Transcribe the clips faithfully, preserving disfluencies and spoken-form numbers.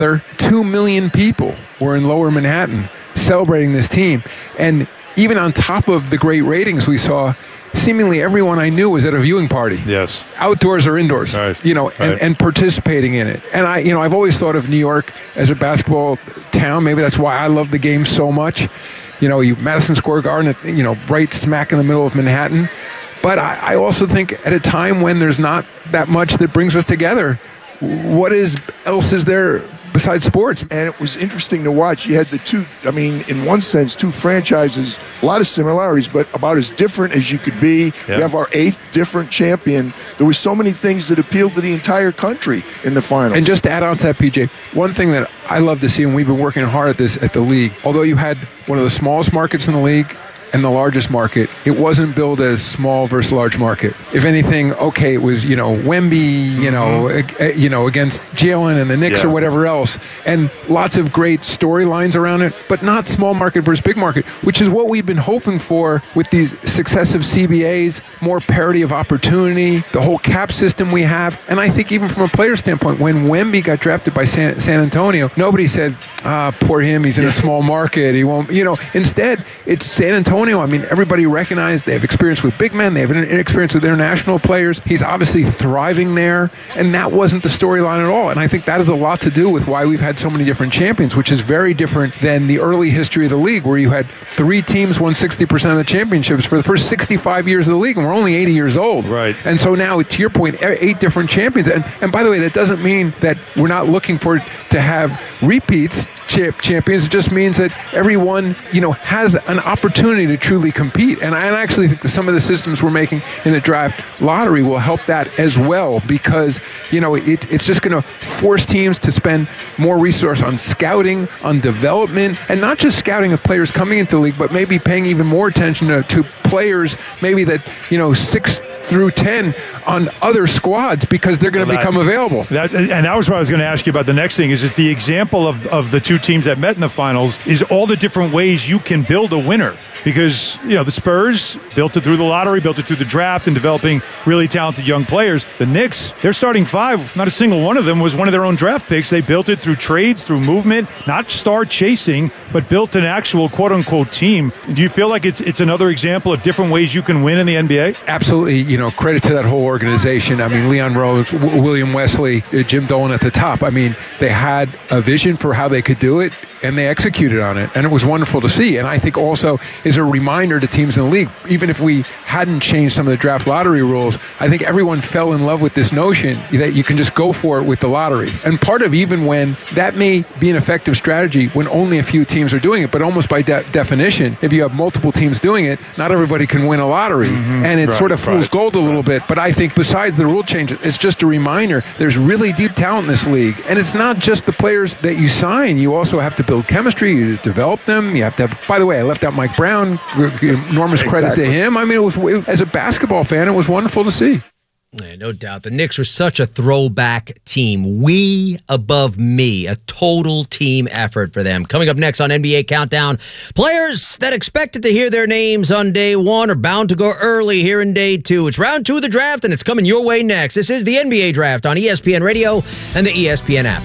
There, two million people were in Lower Manhattan celebrating this team. And even on top of the great ratings we saw, seemingly everyone I knew was at a viewing party. Yes. Outdoors or indoors. Right. You know, and, Right. and participating in it. And I, you know, I've always thought of New York as a basketball town. Maybe that's why I love the game so much. You know, you Madison Square Garden, you know, right smack in the middle of Manhattan. But I, I also think at a time when there's not that much that brings us together, what is else is there besides sports? And it was interesting to watch. You had the two, I mean, in one sense, two franchises, a lot of similarities, but about as different as you could be. Yep. We have our eighth different champion. There were so many things that appealed to the entire country in the finals. And just to add on to that, P J, one thing that I love to see, and we've been working hard at this at the league, although you had one of the smallest markets in the league and the largest market, it wasn't billed as small versus large market. If anything, okay, it was, you know, Wemby, you know, mm-hmm. uh, you know, against Jalen and the Knicks yeah. or whatever else, and lots of great storylines around it, but not small market versus big market, which is what we've been hoping for with these successive C B As, more parity of opportunity, the whole cap system we have. And I think even from a player standpoint, when Wemby got drafted by San, San Antonio, nobody said, ah, poor him, he's in a small market, he won't, you know, instead, it's San Antonio. I mean, everybody recognized they have experience with big men. They have experience with international players. He's obviously thriving there, and that wasn't the storyline at all. And I think that has a lot to do with why we've had so many different champions, which is very different than the early history of the league, where you had three teams won sixty percent of the championships for the first sixty-five years of the league, and we're only eighty years old. Right. And so now, to your point, eight different champions. And, and by the way, that doesn't mean that we're not looking for to have repeats. Champions. It just means that everyone, you know, has an opportunity to truly compete. And I actually think that some of the systems we're making in the draft lottery will help that as well, because, you know, it, it's just going to force teams to spend more resource on scouting, on development, and not just scouting of players coming into the league, but maybe paying even more attention to, to players, maybe that, you know, six through ten on other squads, because they're going to well, become that, available. That, and that was what I was going to ask you about. The next thing is that the example of, of the two teams that met in the finals is all the different ways you can build a winner. Because, you know, the Spurs built it through the lottery, built it through the draft, and developing really talented young players. The Knicks, their starting five, not a single one of them was one of their own draft picks. They built it through trades, through movement, not star chasing, but built an actual quote-unquote team. Do you feel like it's it's another example of different ways you can win in the N B A? Absolutely. You know, credit to that whole organization. I mean, Leon Rose, w- William Wesley, uh, Jim Dolan at the top. I mean, they had a vision for how they could do it, and they executed on it, and it was wonderful to see. And I think also is a reminder to teams in the league, even if we hadn't changed some of the draft lottery rules, I think everyone fell in love with this notion that you can just go for it with the lottery. And part of even when that may be an effective strategy when only a few teams are doing it, but almost by de- definition, if you have multiple teams doing it, not everybody can win a lottery. Mm-hmm. And it right, sort of fool's right, gold a little right. bit. But I think besides the rule change, it's just a reminder there's really deep talent in this league. And it's not just the players that you sign. You also have to build chemistry, you develop them. You have to have, by the way, I left out Mike Brown. Enormous credit exactly. to him. I mean, it was it, as a basketball fan, it was wonderful to see. Yeah, no doubt. The Knicks were such a throwback team. We above me. A total team effort for them. Coming up next on N B A Countdown, players that expected to hear their names on day one are bound to go early here in day two. It's round two of the draft, and it's coming your way next. This is the N B A Draft on E S P N Radio and the E S P N app.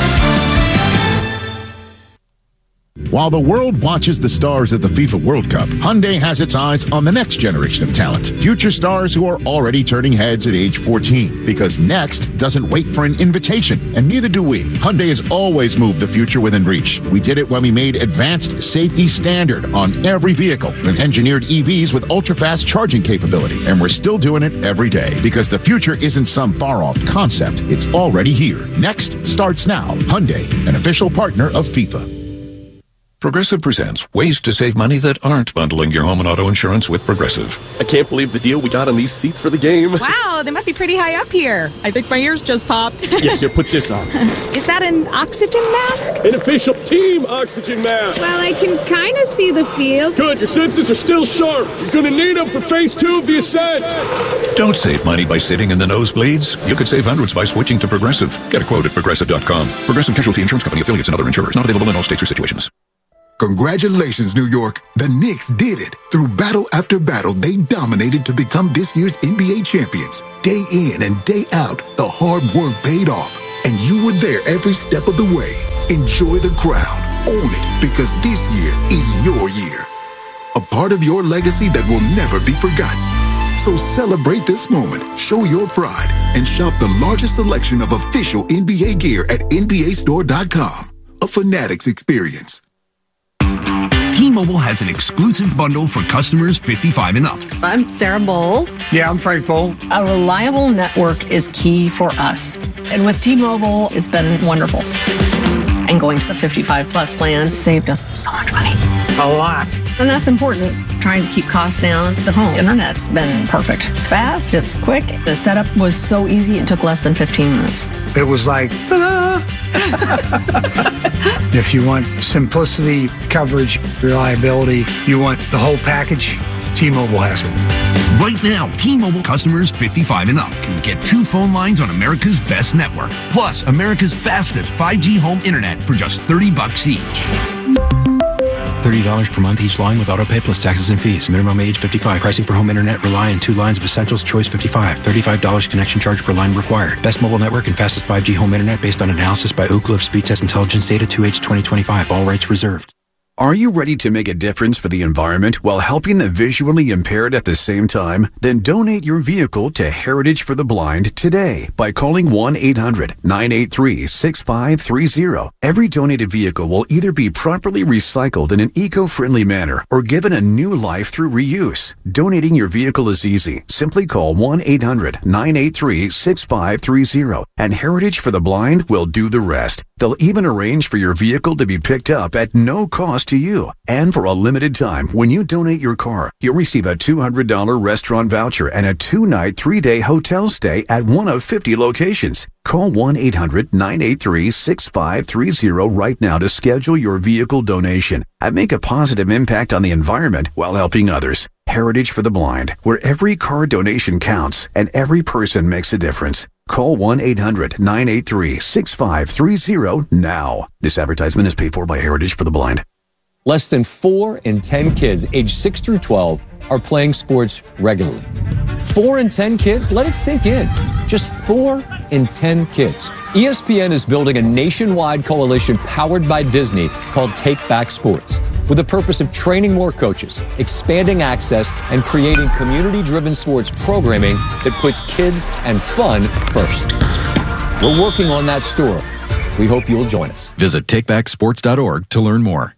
While the world watches the stars at the FIFA World Cup, Hyundai has its eyes on the next generation of talent. Future stars who are already turning heads at age fourteen. Because next doesn't wait for an invitation, and neither do we. Hyundai has always moved the future within reach. We did it when we made advanced safety standard on every vehicle and engineered E Vs with ultra-fast charging capability. And we're still doing it every day. Because the future isn't some far-off concept. It's already here. Next starts now. Hyundai, an official partner of FIFA. Progressive presents ways to save money that aren't bundling your home and auto insurance with Progressive. I can't believe the deal we got on these seats for the game. Wow, they must be pretty high up here. I think my ears just popped. Yeah, here, put this on. Is that an oxygen mask? An official team oxygen mask. Well, I can kind of see the field. Good, your senses are still sharp. You're going to need them for phase two of the ascent. Don't save money by sitting in the nosebleeds. You could save hundreds by switching to Progressive. Get a quote at Progressive dot com. Progressive Casualty Insurance Company, affiliates, and other insurers. Not available in all states or situations. Congratulations, New York. The Knicks did it. Through battle after battle, they dominated to become this year's N B A champions. Day in and day out, the hard work paid off. And you were there every step of the way. Enjoy the crown. Own it, because this year is your year. A part of your legacy that will never be forgotten. So celebrate this moment, show your pride, and shop the largest selection of official N B A gear at N B A store dot com. A Fanatics experience. T-Mobile has an exclusive bundle for customers fifty-five and up. I'm Sarah Bowl. Yeah, I'm Frank Bowl. A reliable network is key for us. And with T-Mobile, it's been wonderful. And going to the fifty-five plus plan saved us so much money. A lot. And that's important. Trying to keep costs down. The home internet's been perfect. It's fast, it's quick. The setup was so easy, it took less than fifteen minutes. It was like, ta-da! If you want simplicity, coverage, reliability, you want the whole package, T-Mobile has it. Right now, T-Mobile customers fifty-five and up can get two phone lines on America's best network, plus America's fastest five G home internet for just thirty bucks each. thirty dollars per month each line with autopay plus taxes and fees. Minimum age fifty-five. Pricing for home internet rely on two lines of Essentials Choice fifty-five. thirty-five dollars connection charge per line required. Best mobile network and fastest five G home internet based on analysis by Ookla of Speed Test Intelligence Data two H twenty twenty-five. All rights reserved. Are you ready to make a difference for the environment while helping the visually impaired at the same time? Then donate your vehicle to Heritage for the Blind today by calling one eight hundred nine eight three six five three zero. Every donated vehicle will either be properly recycled in an eco-friendly manner or given a new life through reuse. Donating your vehicle is easy. Simply call one eight hundred nine eight three six five three zero and Heritage for the Blind will do the rest. They'll even arrange for your vehicle to be picked up at no cost to you. And for a limited time, when you donate your car, you'll receive a two hundred dollars restaurant voucher and a two-night, three-day hotel stay at one of fifty locations. Call one eight hundred nine eight three six five three zero right now to schedule your vehicle donation and make a positive impact on the environment while helping others. Heritage for the Blind, where every car donation counts and every person makes a difference. Call one eight hundred nine eight three six five three zero now. This advertisement is paid for by Heritage for the Blind. Less than four in ten kids aged six through twelve are playing sports regularly. Four in ten kids? Let it sink in. Just four in ten kids. E S P N is building a nationwide coalition powered by Disney called Take Back Sports, with the purpose of training more coaches, expanding access, and creating community-driven sports programming that puts kids and fun first. We're working on that story. We hope you'll join us. Visit take back sports dot org to learn more.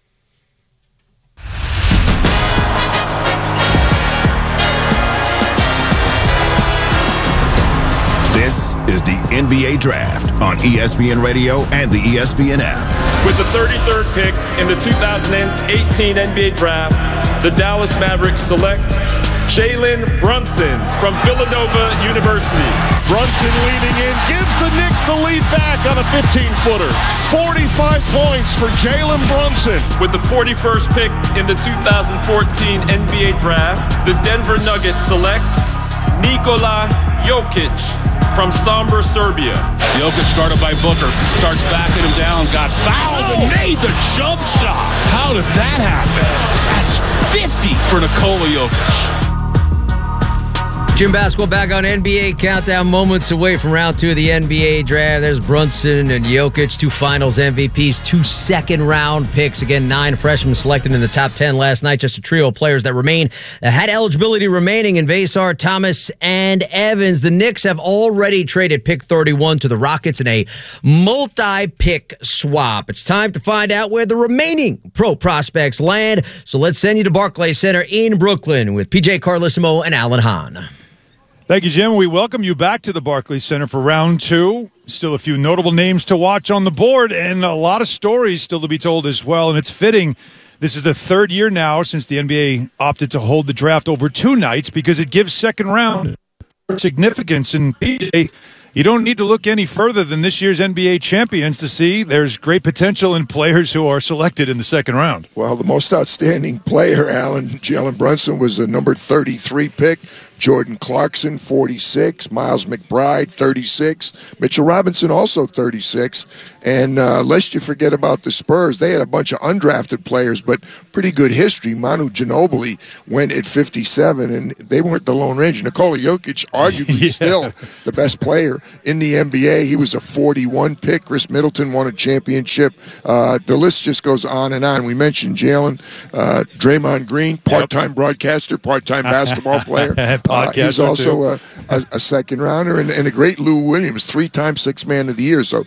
This is the N B A Draft on E S P N Radio and the E S P N app. With the thirty-third pick in the two thousand eighteen N B A Draft, the Dallas Mavericks select Jalen Brunson from Villanova University. Brunson leading in, gives the Knicks the lead back on a fifteen-footer. forty-five points for Jalen Brunson. With the forty-first pick in the two thousand fourteen N B A Draft, the Denver Nuggets select Nikola Jokic from Sombor, Serbia. Jokic guarded by Booker, starts backing him down, got fouled oh. and made the jump shot. How did that happen? That's fifty for Nikola Jokic. Jim Basketball back on N B A Countdown, moments away from round two of the N B A Draft. There's Brunson and Jokic, two finals M V Ps, two second-round picks. Again, nine freshmen selected in the top ten last night. Just a trio of players that remain, that had eligibility remaining in Vassar, Thomas, and Evans. The Knicks have already traded pick thirty-one to the Rockets in a multi-pick swap. It's time to find out where the remaining pro prospects land. So let's send you to Barclays Center in Brooklyn with P J Carlissimo and Alan Hahn. Thank you, Jim. We welcome you back to the Barclays Center for round two. Still a few notable names to watch on the board and a lot of stories still to be told as well. And it's fitting. This is the third year now since the N B A opted to hold the draft over two nights because it gives second round significance. And P J, you don't need to look any further than this year's N B A champions to see there's great potential in players who are selected in the second round. Well, the most outstanding player, Alan, Jalen Brunson, was the number thirty-three pick. Jordan Clarkson, forty-six. Miles McBride, thirty-six. Mitchell Robinson, also thirty-six. And uh, lest you forget about the Spurs, they had a bunch of undrafted players, but pretty good history. Manu Ginobili went at fifty-seven, and they weren't the Lone Ranger. Nikola Jokic, arguably yeah. still the best player in the N B A. He was a forty-one pick. Chris Middleton won a championship. Uh, the list just goes on and on. We mentioned Jalen, uh, Draymond Green, part-time yep. broadcaster, part-time basketball player. Uh, he's also a, a, a second rounder, and, and a great Lou Williams, three-time sixth man of the year. So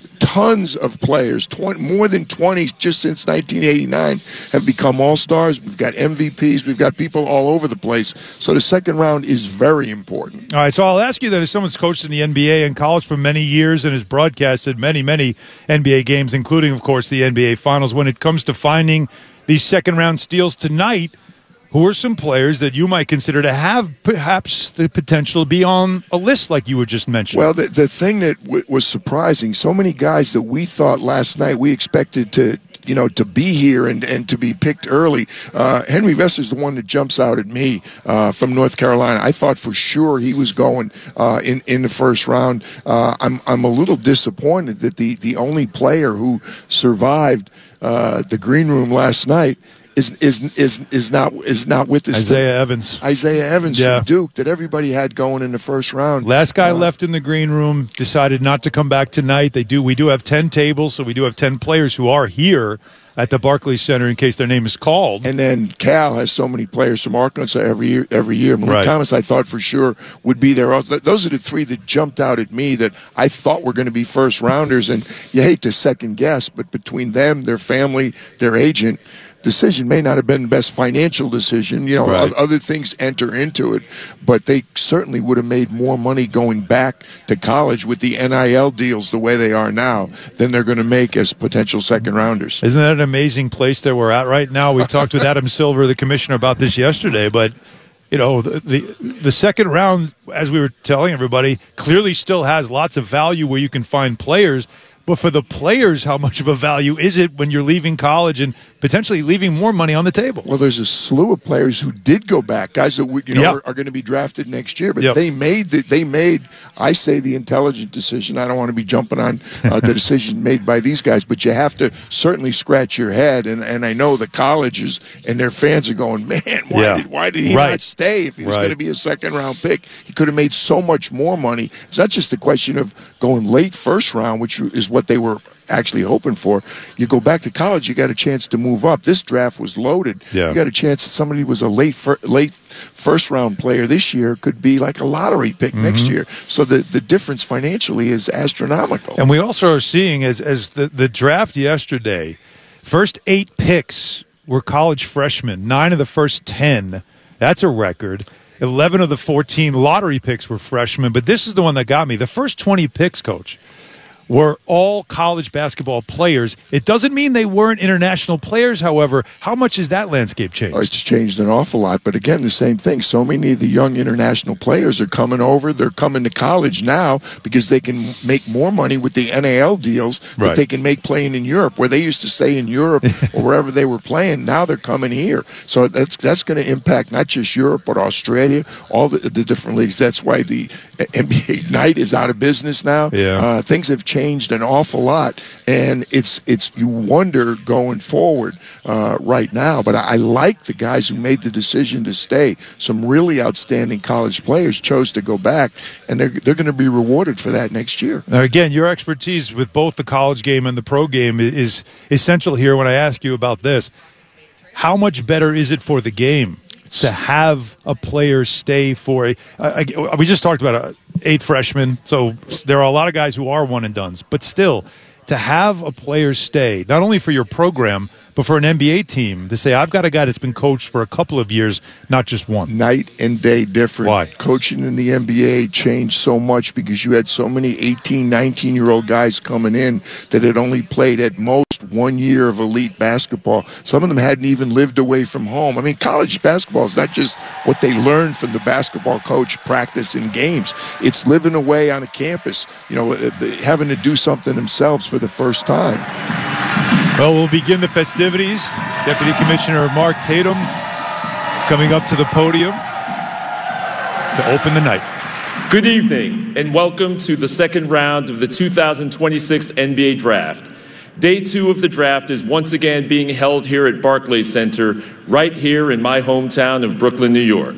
tons of players, twenty, more than twenty just since nineteen eighty-nine, have become all-stars. We've got M V Ps. We've got people all over the place. So the second round is very important. All right, so I'll ask you that as someone's coached in the N B A and college for many years and has broadcasted many, many N B A games, including, of course, the N B A Finals, when it comes to finding these second-round steals tonight, who are some players that you might consider to have perhaps the potential to be on a list like you were just mentioning? Well, the, the thing that w- was surprising, so many guys that we thought last night we expected to, you know, to be here and, and to be picked early. Uh, Henry Vesser's the one that jumps out at me uh, from North Carolina. I thought for sure he was going uh, in, in the first round. Uh, I'm I'm a little disappointed that the, the only player who survived uh, the green room last night Is, is is is not is not with us. Isaiah today. Evans. Isaiah Evans yeah. from Duke that everybody had going in the first round. Last guy uh, left in the green room, decided not to come back tonight. They do. We do have ten tables, so we do have ten players who are here at the Barclays Center in case their name is called. And then Cal has so many players from Arkansas every year. Every year, Malik right. Thomas, I thought for sure would be there. Those are the three that jumped out at me that I thought were going to be first rounders. And you hate to second guess, but between them, their family, their agent, decision may not have been the best financial decision. You know, right. other things enter into it, but they certainly would have made more money going back to college with the N I L deals the way they are now than they're going to make as potential second rounders. Isn't that an amazing place that we're at right now? We talked with Adam Silver, the commissioner, about this yesterday, but you know, the, the the second round, as we were telling everybody, clearly still has lots of value where you can find players. But for the players, how much of a value is it when you're leaving college and potentially leaving more money on the table? Well, there's a slew of players who did go back, guys that you know yep. are, are going to be drafted next year. But yep. they made the, they made, I say, the intelligent decision. I don't want to be jumping on uh, the decision made by these guys, but you have to certainly scratch your head. And, and I know the colleges and their fans are going, man, why yeah. did why did he right. not stay if he was right. going to be a second round pick? He could have made so much more money. It's not just a question of going late first round, which is what they were actually hoping for. You go back to college, you got a chance to move up. This draft was loaded. Yeah. You got a chance that somebody was a late fir- late first round player this year could be like a lottery pick mm-hmm. next year. So the, the difference financially is astronomical. And we also are seeing as as the, the draft yesterday, first eight picks were college freshmen, nine of the first ten. That's a record. eleven of the fourteen lottery picks were freshmen, but this is the one that got me. The first twenty picks, Coach, were all college basketball players. It doesn't mean they weren't international players, however. How much has that landscape changed? Oh, it's changed an awful lot. But again, the same thing. So many of the young international players are coming over. They're coming to college now because they can make more money with the N A L deals that right. they can make playing in Europe. Where they used to stay in Europe or wherever they were playing, now they're coming here. So that's that's going to impact not just Europe, but Australia, all the, the different leagues. That's why the N B A Ignite is out of business now. Yeah. Uh, things have changed. changed an awful lot, and it's it's you wonder going forward uh, right now. But I, I like the guys who made the decision to stay. Some really outstanding college players chose to go back, and they're they're going to be rewarded for that next year. Now, again, your expertise with both the college game and the pro game is essential here. When I ask you about this, how much better is it for the game to have a player stay for a, a, a we just talked about a, eight freshmen, so there are a lot of guys who are one and dones, but still to have a player stay not only for your program but for an N B A team to say, I've got a guy that's been coached for a couple of years, not just one. Night and day different. Why? Coaching in the N B A changed so much because you had so many eighteen, nineteen-year-old guys coming in that had only played at most one year of elite basketball. Some of them hadn't even lived away from home. I mean, college basketball is not just what they learn from the basketball coach, practice, and games. It's living away on a campus, you know, having to do something themselves for the first time. Well, we'll begin the festivities. Deputy Commissioner Mark Tatum coming up to the podium. to open the night. Good evening, and welcome to the second round of the two thousand twenty-six N B A Draft. Day two of the draft is once again being held here at Barclays Center, right here in my hometown of Brooklyn, New York.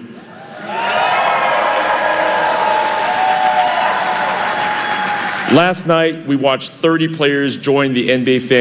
Last night, we watched thirty players join the N B A fan